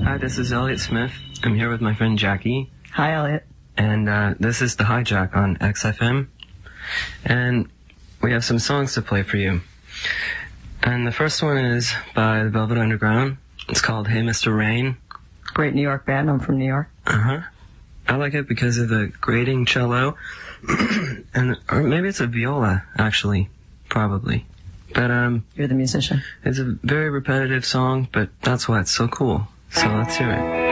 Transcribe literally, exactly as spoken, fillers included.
Hi, this is Elliott Smith. I'm here with my friend Jackie. Hi, Elliott. And uh, this is The Hijack on X F M. And we have some songs to play for you. And the first one is by the Velvet Underground. It's called Hey Mister Rain. Great New York band. I'm from New York. Uh-huh. I like it because of the grating cello. and Or maybe it's a viola, actually. Probably. But, um... You're the musician. It's a very repetitive song, but that's why it's so cool. So let's hear it.